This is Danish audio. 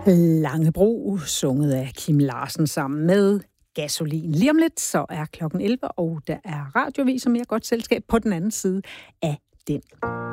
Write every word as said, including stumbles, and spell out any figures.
Langebro, sunget af Kim Larsen sammen med Gasolin. Lige om lidt, så er klokken elleve, og der er radioavis og mere godt selskab på den anden side af den.